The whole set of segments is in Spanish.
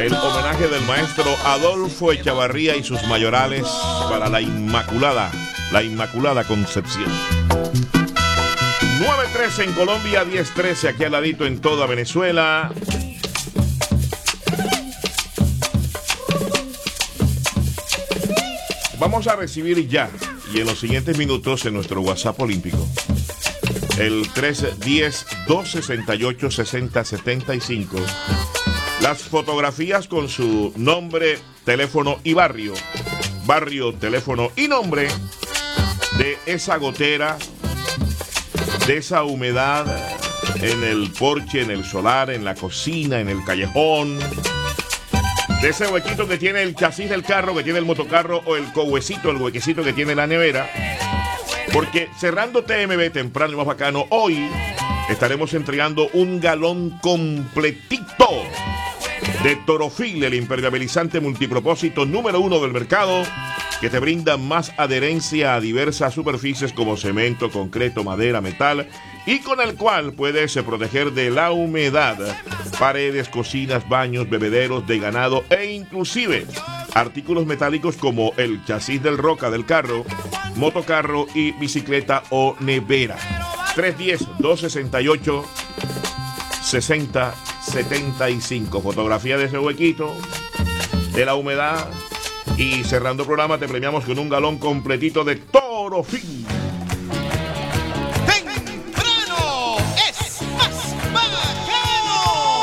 El homenaje del maestro Adolfo Echavarría y sus mayorales para la Inmaculada Concepción. 9:13 en Colombia, 10:13 aquí al ladito en toda Venezuela. Vamos a recibir ya y en los siguientes minutos en nuestro WhatsApp olímpico el 310-268-6075 las fotografías con su nombre, teléfono y barrio, teléfono y nombre de esa gotera, de esa humedad en el porche, en el solar, en la cocina, en el callejón, de ese huequito que tiene el chasis del carro, que tiene el motocarro, o el cohuecito, el huequecito que tiene la nevera. Porque cerrando TMB temprano y más bacano, hoy estaremos entregando un galón completito de Torofil, el impermeabilizante multipropósito número 1 del mercado, que te brinda más adherencia a diversas superficies como cemento, concreto, madera, metal, y con el cual puedes proteger de la humedad paredes, cocinas, baños, bebederos de ganado e inclusive artículos metálicos como el chasis del roca del carro, motocarro y bicicleta o nevera. 310-268-6075. Fotografía de ese huequito, de la humedad. Y cerrando el programa te premiamos con un galón completito de Torofil. ¡Temprano es más bacano!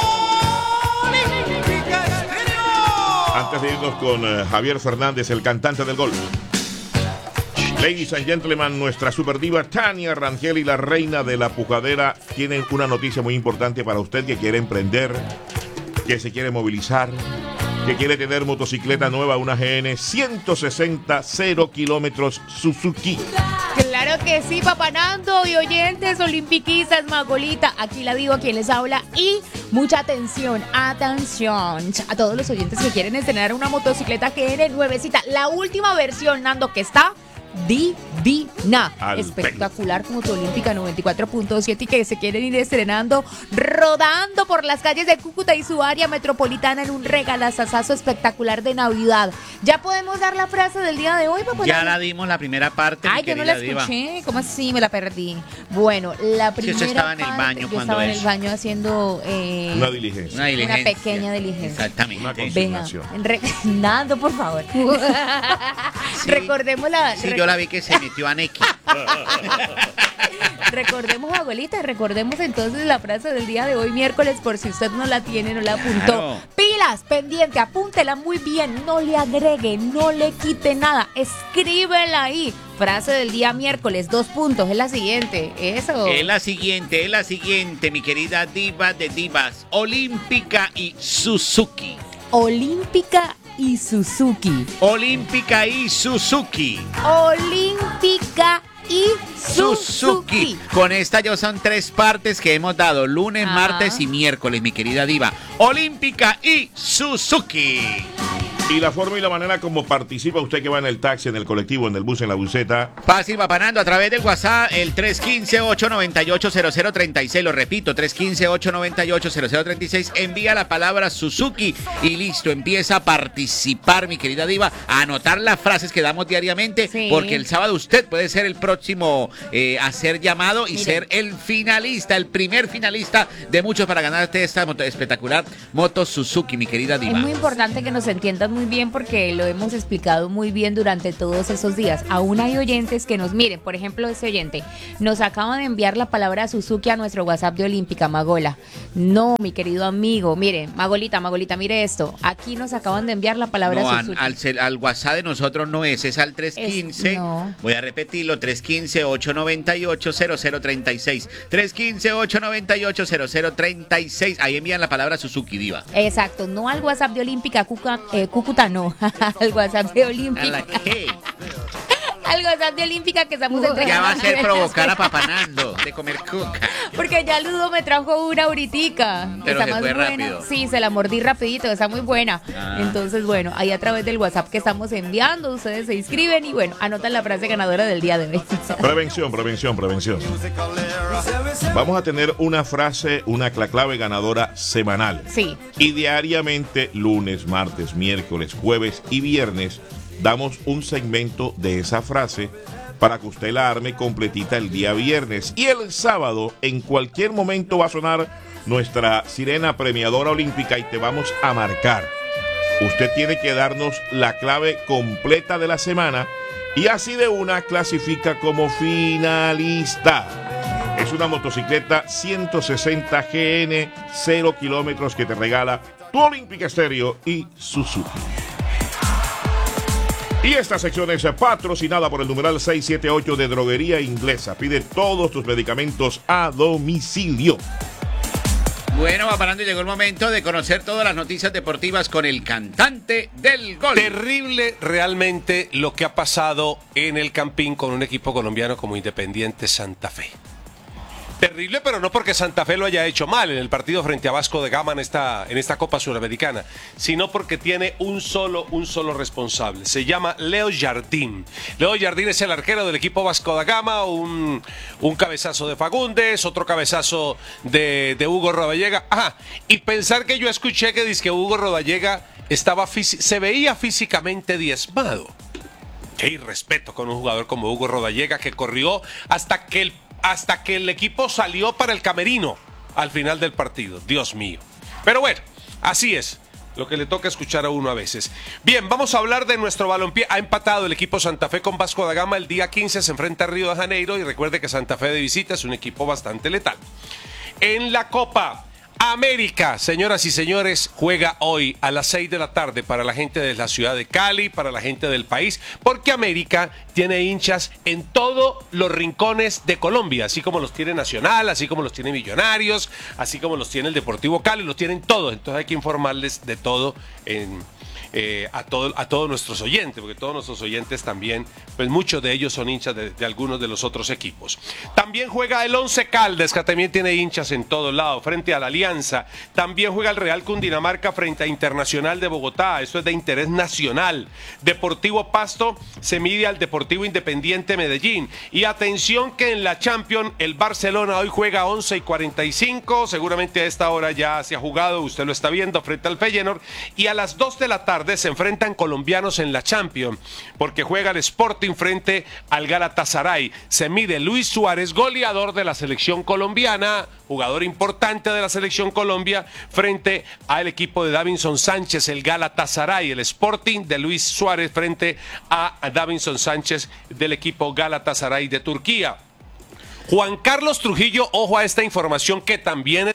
Olímpica Estéreo. Antes de irnos con Javier Fernández, el cantante del gol. Ladies and gentlemen, nuestra superdiva Tania Rangel y la reina de la pujadera tienen una noticia muy importante para usted que quiere emprender, que se quiere movilizar, que quiere tener motocicleta nueva, una GN 160 0 kilómetros Suzuki. Claro que sí, Papá Nando y oyentes olimpiquistas, Magolita, aquí la digo, quien les habla, y mucha atención a todos los oyentes que quieren estrenar una motocicleta GN nuevecita, la última versión, Nando, que está divina, espectacular como tu Olímpica 94.7 y que se quieren ir estrenando, rodando por las calles de Cúcuta y su área metropolitana en un regalazazazo espectacular de Navidad. ¿Ya podemos dar la frase del día de hoy, papá? Ya la dimos la primera parte. Ay, yo no la escuché. ¿Cómo así? Me la perdí. Bueno, la primera parte. Estaba en el baño yo cuando estaba en el baño haciendo una diligencia. Una pequeña diligencia. Exactamente. Una consignación. Nando, por favor. Sí. Recordemos la... Sí, yo la vi que se metió a Neki. Recordemos, abuelita, recordemos entonces la frase del día de hoy, miércoles, por si usted no la tiene, no la apuntó. Claro. Pilas, pendiente, apúntela muy bien, no le agregue, no le quite nada, escríbela ahí. Frase del día miércoles, 2 puntos, es la siguiente, eso. Es la siguiente, mi querida diva de divas, Olímpica y Suzuki. Olímpica y Suzuki. Olímpica y Suzuki. Olímpica y Suzuki. Con esta ya son 3 partes que hemos dado, lunes, martes y miércoles, mi querida diva. Olímpica y Suzuki. Y la forma y la manera como participa usted que va en el taxi, en el colectivo, en el bus, en la buseta. Fácil, Papanando, a través del WhatsApp, el 315-898-0036. Lo repito, 315-898-0036. Envía la palabra Suzuki y listo, empieza a participar, mi querida diva, a anotar las frases que damos diariamente, sí, porque el sábado usted puede ser el próximo a ser llamado y ser el finalista, el primer finalista de muchos para ganarte esta espectacular moto Suzuki, mi querida diva. Es muy importante que nos entiendan muy bien porque lo hemos explicado muy bien durante todos esos días. Aún hay oyentes que nos miren, por ejemplo, este oyente nos acaba de enviar la palabra Suzuki a nuestro WhatsApp de Olímpica, Magola. No, mi querido amigo, mire, Magolita, mire esto. Aquí nos acaban de enviar la palabra Suzuki. Al WhatsApp de nosotros no es al 315. No. Voy a repetirlo, 315-898-0036. 315-898-0036. Ahí envían la palabra Suzuki, diva. Exacto, no al WhatsApp de Olímpica, Cúcuta no, al WhatsApp de Olímpica. Al WhatsApp de Olímpica que estamos entregando. Ya va a ser provocar a Papanando de comer cuca. Porque ya Ludo me trajo una ahoritica. Pero Está se más fue buena. rápido. Sí, se la mordí rapidito, está muy buena. Entonces, bueno, ahí a través del WhatsApp que estamos enviando, ustedes se inscriben y bueno, anotan la frase ganadora del día de hoy. Prevención. Vamos a tener una frase, una clave ganadora semanal. Sí. Y diariamente, lunes, martes, miércoles, jueves y viernes, damos un segmento de esa frase para que usted la arme completita el día viernes. Y el sábado, en cualquier momento, va a sonar nuestra sirena premiadora olímpica y te vamos a marcar. Usted tiene que darnos la clave completa de la semana y así de una clasifica como finalista. Es una motocicleta 160 GN, 0 kilómetros que te regala tu Olímpica Estéreo y Suzuki. Y esta sección es patrocinada por el numeral 678 de Droguería Inglesa. Pide todos tus medicamentos a domicilio. Bueno, va parando y llegó el momento de conocer todas las noticias deportivas con el cantante del gol. Terrible realmente lo que ha pasado en el Campín con un equipo colombiano como Independiente Santa Fe. Terrible, pero no porque Santa Fe lo haya hecho mal en el partido frente a Vasco da Gama en esta Copa Suramericana, sino porque tiene un solo responsable. Se llama Leo Jardín. Leo Jardín es el arquero del equipo Vasco da Gama, un cabezazo de Fagundes, otro cabezazo de Hugo Rodallega. Y pensar que yo escuché que dice que Hugo Rodallega se veía físicamente diezmado. Qué irrespeto con un jugador como Hugo Rodallega, que corrió hasta que el equipo salió para el camerino al final del partido. Dios mío. Pero bueno, así es lo que le toca escuchar a uno a veces. Bien, vamos a hablar de nuestro balompié. Ha empatado el equipo Santa Fe con Vasco da Gama. El día 15 se enfrenta a Río de Janeiro y recuerde que Santa Fe de visita es un equipo bastante letal. En la Copa América, señoras y señores, juega hoy a las 6 de la tarde para la gente de la ciudad de Cali, para la gente del país, porque América tiene hinchas en todos los rincones de Colombia, así como los tiene Nacional, así como los tiene Millonarios, así como los tiene el Deportivo Cali, los tienen todos. Entonces hay que informarles de todo a todos nuestros oyentes, porque todos nuestros oyentes también, pues muchos de ellos son hinchas de algunos de los otros equipos. También juega el Once Caldas, que también tiene hinchas en todos lados, frente a la Alianza. También juega el Real Cundinamarca frente a Internacional de Bogotá, esto es de interés nacional. Deportivo Pasto se mide al Deportivo Independiente Medellín. Y atención que en la Champions el Barcelona hoy juega 11:45, seguramente a esta hora ya se ha jugado, usted lo está viendo, frente al Feyenoord. Y a las 2 de la tarde se enfrentan colombianos en la Champions, porque juega el Sporting frente al Galatasaray. Se mide Luis Suárez, goleador de la selección colombiana, jugador importante de la selección Colombia, frente al equipo de Davinson Sánchez, el Galatasaray. El Sporting de Luis Suárez frente a Davinson Sánchez del equipo Galatasaray de Turquía. Juan Carlos Trujillo, ojo a esta información que también...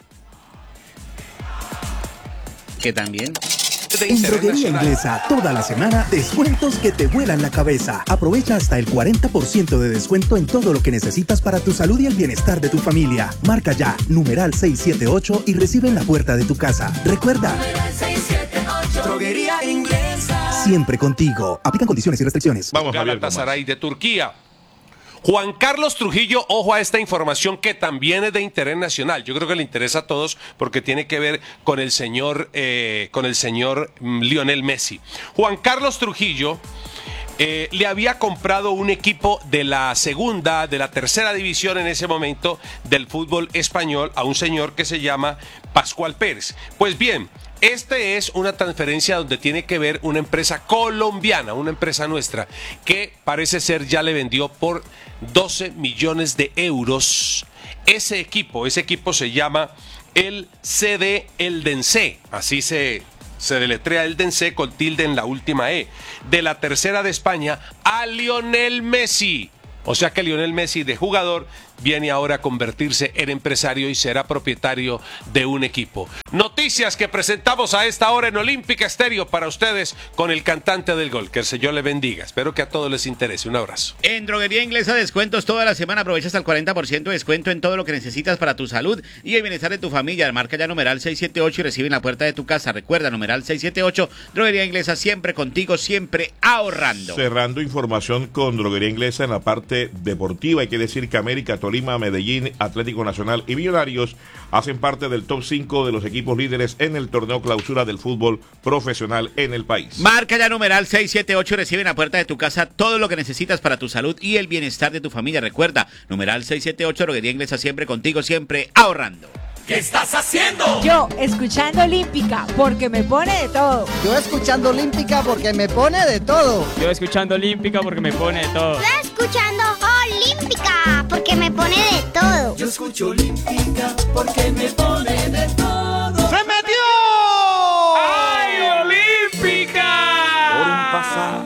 En Droguería Inglesa, toda la semana, descuentos que te vuelan la cabeza. Aprovecha hasta el 40% de descuento en todo lo que necesitas para tu salud y el bienestar de tu familia. Marca ya, numeral 678 y recibe en la puerta de tu casa. Recuerda, Droguería Inglesa. siempre contigo. Aplican condiciones y restricciones. Vamos, Javier, Galatasaray de Turquía. Juan Carlos Trujillo, ojo a esta información que también es de interés nacional. Yo creo que le interesa a todos porque tiene que ver con el señor Lionel Messi. Juan Carlos Trujillo le había comprado un equipo de la segunda, de la tercera división en ese momento del fútbol español a un señor que se llama Pascual Pérez. Pues bien, este es una transferencia donde tiene que ver una empresa colombiana, una empresa nuestra, que parece ser ya le vendió por 12 millones de euros. Ese equipo se llama el CD Eldense, así se deletrea Eldense con tilde en la última E, de la tercera de España a Lionel Messi. O sea que Lionel Messi, de jugador, viene ahora a convertirse en empresario y será propietario de un equipo. Noticias que presentamos a esta hora en Olímpica Estéreo para ustedes con el cantante del gol. Que el Señor le bendiga. Espero que a todos les interese. Un abrazo. En Droguería Inglesa, descuentos toda la semana. Aprovecha hasta el 40% de descuento en todo lo que necesitas para tu salud y el bienestar de tu familia. Marca ya numeral 678 y recibe en la puerta de tu casa. Recuerda, numeral 678. Droguería Inglesa, siempre contigo, siempre ahorrando. Cerrando información con Droguería Inglesa en la parte deportiva. Hay que decir que América, todo Tolima, Medellín, Atlético Nacional y Millonarios hacen parte del top 5 de los equipos líderes en el torneo clausura del fútbol profesional en el país. Marca ya numeral 678, recibe en la puerta de tu casa todo lo que necesitas para tu salud y el bienestar de tu familia. Recuerda, numeral 678, Droguería Inglesa, siempre contigo, siempre ahorrando. ¿Qué estás haciendo? Yo, escuchando Olímpica, porque me pone de todo. Yo escuchando Olímpica porque me pone de todo. Yo escuchando Olímpica porque me pone de todo. Yo escuchando Olímpica porque me pone de todo. Yo escucho Olímpica porque me pone de todo.